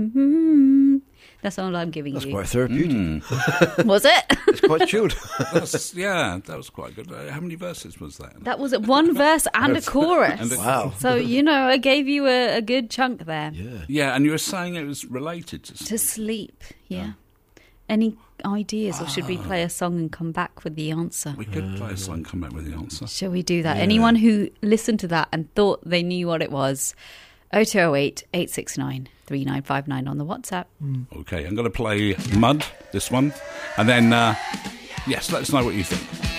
That's all I'm giving That's you. quite therapeutic. Was it? It's quite chilled. That was quite good. How many verses was that? That was one verse and a chorus. Wow. So, I gave you a good chunk there. Yeah, and you were saying it was related to To sleep, yeah. Any ideas, or should we play a song and come back with the answer? We could play a song and come back with the answer. Shall we do that? Anyone who listened to that and thought they knew what it was, 0208 869 3959 on the WhatsApp. Okay, I'm going to play Mud, this one, and then, let us know what you think.